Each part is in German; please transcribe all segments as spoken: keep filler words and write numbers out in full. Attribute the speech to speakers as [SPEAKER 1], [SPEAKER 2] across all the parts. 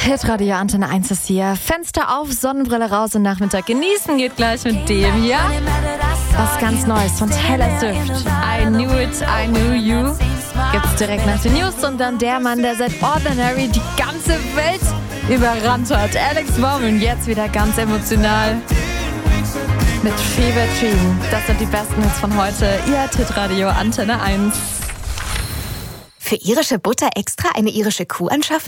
[SPEAKER 1] Hitradio Antenne eins ist hier. Fenster auf, Sonnenbrille raus und Nachmittag genießen geht gleich mit dem hier. Was ganz Neues von Taylor Swift. I Knew It, I Knew You. Gibt's direkt nach den News und dann der Mann, der seit Ordinary die ganze Welt überrannt hat. Alex Bowman, jetzt wieder ganz emotional. Mit Fever Dream. Das sind die besten Hits von heute. Ihr hört Hitradio Antenne eins.
[SPEAKER 2] Für irische Butter extra eine irische Kuh anschaffen?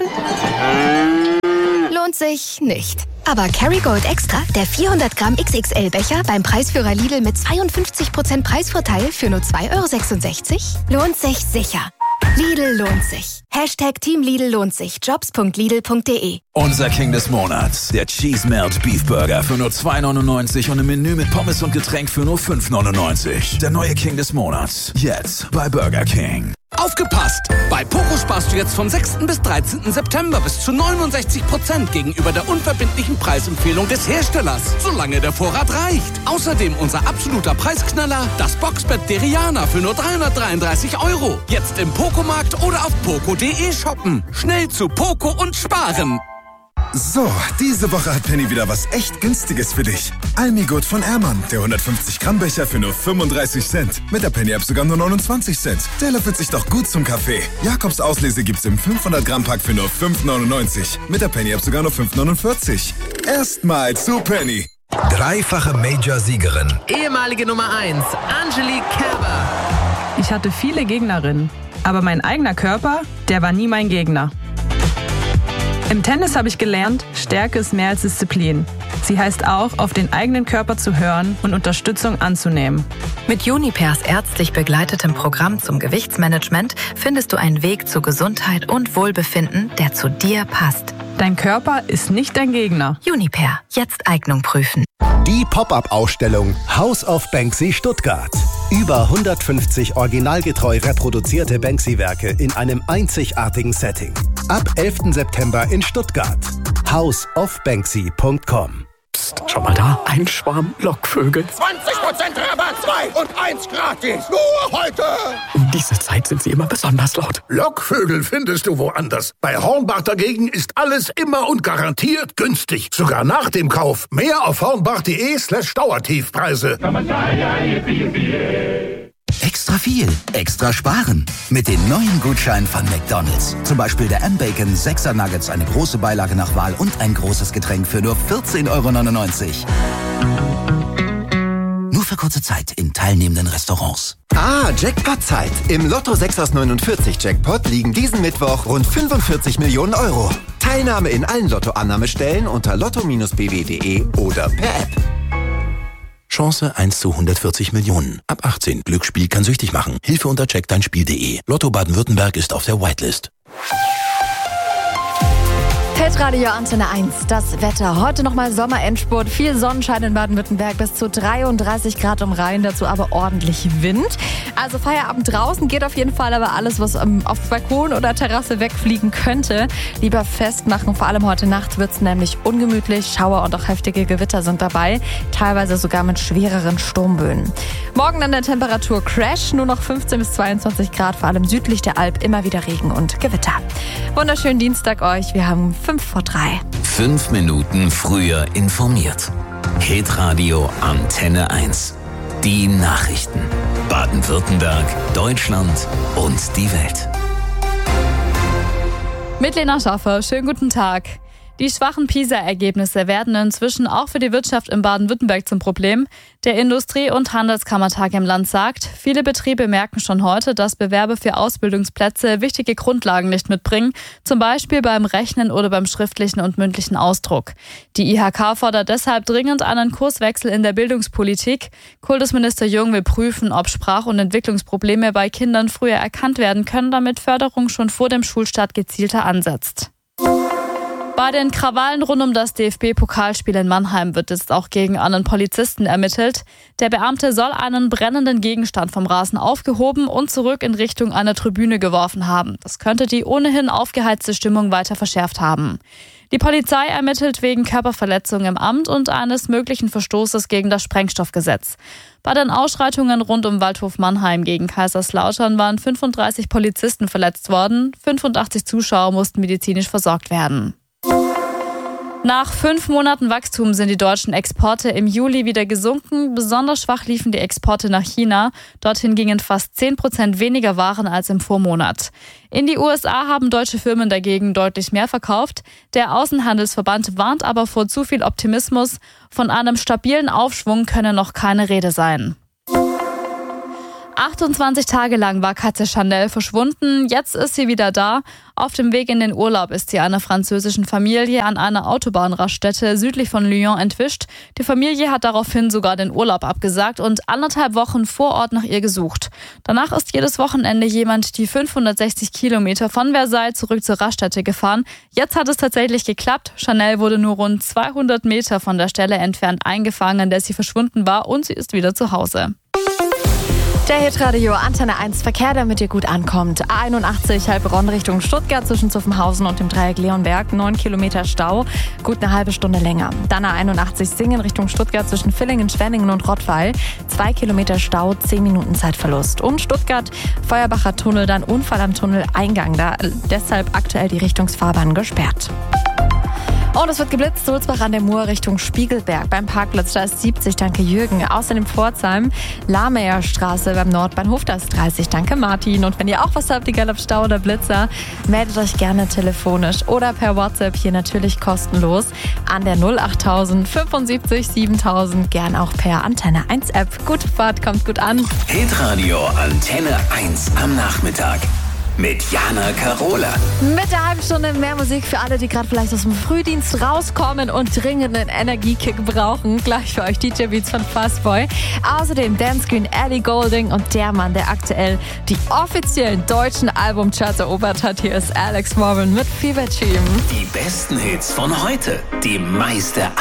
[SPEAKER 2] Lohnt sich nicht. Aber Kerrygold Extra, der vierhundert Gramm X X L-Becher beim Preisführer Lidl mit zweiundfünfzig Prozent Preisvorteil für nur zwei Euro sechsundsechzig, lohnt sich sicher. Lidl lohnt sich. Hashtag Team Lidl lohnt sich. Jobs punkt lidl punkt de.
[SPEAKER 3] Unser King des Monats. Der Cheese Melt Beef Burger für nur zwei neunundneunzig und ein Menü mit Pommes und Getränk für nur fünf neunundneunzig. Der neue King des Monats. Jetzt bei Burger King.
[SPEAKER 4] Aufgepasst! Bei Poco sparst du jetzt vom sechsten bis dreizehnten September bis zu neunundsechzig Prozent gegenüber der unverbindlichen Preisempfehlung des Herstellers, solange der Vorrat reicht. Außerdem unser absoluter Preisknaller, das Boxbett Deriana für nur dreihundertdreiunddreißig Euro. Jetzt im Poco-Markt oder auf poco punkt de shoppen. Schnell zu Poco und sparen!
[SPEAKER 5] So, diese Woche hat Penny wieder was echt Günstiges für dich. Almigut von Ehrmann, der hundertfünfzig Gramm Becher für nur fünfunddreißig Cent. Mit der Penny-App sogar nur neunundzwanzig Cent. Der löffelt sich doch gut zum Kaffee. Jakobs Auslese gibt's im fünfhundert Gramm Pack für nur fünf neunundneunzig. Mit der Penny-App sogar nur fünf neunundvierzig. Erstmal zu Penny.
[SPEAKER 6] Dreifache Major-Siegerin.
[SPEAKER 7] Ehemalige Nummer eins, Angelique Kerber.
[SPEAKER 8] Ich hatte viele Gegnerinnen, aber mein eigener Körper, der war nie mein Gegner. Im Tennis habe ich gelernt, Stärke ist mehr als Disziplin. Sie heißt auch, auf den eigenen Körper zu hören und Unterstützung anzunehmen.
[SPEAKER 9] Mit Junipers ärztlich begleitetem Programm zum Gewichtsmanagement findest du einen Weg zu Gesundheit und Wohlbefinden, der zu dir passt.
[SPEAKER 8] Dein Körper ist nicht dein Gegner.
[SPEAKER 9] Juniper, jetzt Eignung prüfen.
[SPEAKER 6] Die Pop-up-Ausstellung House of Banksy Stuttgart. Über hundertfünfzig originalgetreu reproduzierte Banksy-Werke in einem einzigartigen Setting. Ab elften September in Stuttgart. house of banksy punkt com.
[SPEAKER 10] Psst, schau mal da, ein Schwarm Lockvögel.
[SPEAKER 11] zwanzig Prozent Rabatt, zwei und eins gratis. Nur heute.
[SPEAKER 10] Um diese Zeit sind sie immer besonders laut.
[SPEAKER 11] Lockvögel findest du woanders. Bei Hornbach dagegen ist alles immer und garantiert günstig. Sogar nach dem Kauf. Mehr auf hornbach.de slash Dauertiefpreise.
[SPEAKER 12] Extra viel, extra sparen. Mit den neuen Gutscheinen von McDonald's. Zum Beispiel der M-Bacon sechser Nuggets, eine große Beilage nach Wahl und ein großes Getränk für nur vierzehn Euro neunundneunzig. Nur für kurze Zeit in teilnehmenden Restaurants.
[SPEAKER 13] Ah, Jackpot-Zeit. Im Lotto sechs aus neunundvierzig Jackpot liegen diesen Mittwoch rund fünfundvierzig Millionen Euro. Teilnahme in allen Lotto-Annahmestellen unter lotto Bindestrich b w punkt de oder per App.
[SPEAKER 3] Chance eins zu hundertvierzig Millionen. Ab achtzehn. Glücksspiel kann süchtig machen. Hilfe unter check dein Spiel punkt de. Lotto Baden-Württemberg ist auf der Whitelist.
[SPEAKER 1] Hitradio Antenne eins, das Wetter. Heute nochmal Sommerendspurt, viel Sonnenschein in Baden-Württemberg, bis zu dreiunddreißig Grad um Rhein, dazu aber ordentlich Wind. Also Feierabend draußen geht auf jeden Fall, aber alles, was um, auf Balkon oder Terrasse wegfliegen könnte, lieber festmachen. Vor allem heute Nacht wird es nämlich ungemütlich, Schauer und auch heftige Gewitter sind dabei, teilweise sogar mit schwereren Sturmböen. Morgen dann der Temperatur-Crash, nur noch fünfzehn bis zweiundzwanzig Grad, vor allem südlich der Alp immer wieder Regen und Gewitter. Wunderschönen Dienstag euch, wir haben fünf vor drei.
[SPEAKER 14] Fünf Minuten früher informiert. Hitradio Antenne eins. Die Nachrichten. Baden-Württemberg, Deutschland und die Welt.
[SPEAKER 15] Mit Lena Schaffer, schönen guten Tag. Die schwachen PISA-Ergebnisse werden inzwischen auch für die Wirtschaft in Baden-Württemberg zum Problem. Der Industrie- und Handelskammertag im Land sagt, viele Betriebe merken schon heute, dass Bewerber für Ausbildungsplätze wichtige Grundlagen nicht mitbringen, zum Beispiel beim Rechnen oder beim schriftlichen und mündlichen Ausdruck. Die I H K fordert deshalb dringend einen Kurswechsel in der Bildungspolitik. Kultusminister Jung will prüfen, ob Sprach- und Entwicklungsprobleme bei Kindern früher erkannt werden können, damit Förderung schon vor dem Schulstart gezielter ansetzt. Bei den Krawallen rund um das D F B-Pokalspiel in Mannheim wird jetzt auch gegen einen Polizisten ermittelt. Der Beamte soll einen brennenden Gegenstand vom Rasen aufgehoben und zurück in Richtung einer Tribüne geworfen haben. Das könnte die ohnehin aufgeheizte Stimmung weiter verschärft haben. Die Polizei ermittelt wegen Körperverletzung im Amt und eines möglichen Verstoßes gegen das Sprengstoffgesetz. Bei den Ausschreitungen rund um Waldhof Mannheim gegen Kaiserslautern waren fünfunddreißig Polizisten verletzt worden. fünfundachtzig Zuschauer mussten medizinisch versorgt werden. Nach fünf Monaten Wachstum sind die deutschen Exporte im Juli wieder gesunken. Besonders schwach liefen die Exporte nach China. Dorthin gingen fast zehn Prozent weniger Waren als im Vormonat. In die U S A haben deutsche Firmen dagegen deutlich mehr verkauft. Der Außenhandelsverband warnt aber vor zu viel Optimismus. Von einem stabilen Aufschwung könne noch keine Rede sein. achtundzwanzig Tage lang war Katze Chanel verschwunden. Jetzt ist sie wieder da. Auf dem Weg in den Urlaub ist sie einer französischen Familie an einer Autobahnraststätte südlich von Lyon entwischt. Die Familie hat daraufhin sogar den Urlaub abgesagt und anderthalb Wochen vor Ort nach ihr gesucht. Danach ist jedes Wochenende jemand die fünfhundertsechzig Kilometer von Versailles zurück zur Raststätte gefahren. Jetzt hat es tatsächlich geklappt. Chanel wurde nur rund zweihundert Meter von der Stelle entfernt eingefangen, an der sie verschwunden war, und sie ist wieder zu Hause.
[SPEAKER 1] Der Hitradio Antenne eins Verkehr, damit ihr gut ankommt. A einundachtzig Heilbronn Richtung Stuttgart zwischen Zuffenhausen und dem Dreieck Leonberg. neun Kilometer Stau, gut eine halbe Stunde länger. Dann A einundachtzig Singen Richtung Stuttgart zwischen Villingen, Schwenningen und Rottweil. zwei Kilometer Stau, zehn Minuten Zeitverlust. Und Stuttgart, Feuerbacher Tunnel, dann Unfall am Tunneleingang. Da deshalb aktuell die Richtungsfahrbahn gesperrt. Und es wird geblitzt, Sulzbach an der Mur Richtung Spiegelberg. Beim Parkplatz, da ist siebzig, danke Jürgen. Außerdem Pforzheim, Lahmeyer-Straße beim Nordbahnhof, da ist dreißig, danke Martin. Und wenn ihr auch was habt, egal ob Stau oder Blitzer, meldet euch gerne telefonisch oder per WhatsApp, hier natürlich kostenlos, an der null achttausend fünfundsiebzig siebentausend, gern auch per Antenne eins App. Gute Fahrt, kommt gut an.
[SPEAKER 14] Hitradio Antenne eins am Nachmittag. Mit Jana Karola.
[SPEAKER 1] Mit der halben Stunde mehr Musik für alle, die gerade vielleicht aus dem Frühdienst rauskommen und dringend einen Energiekick brauchen. Gleich für euch D J Beats von Fastboy. Außerdem Dance Queen Ellie Goulding und der Mann, der aktuell die offiziellen deutschen Albumcharts erobert hat. Hier ist Alex Morgan mit Fever Dream.
[SPEAKER 14] Die besten Hits von heute. Die meiste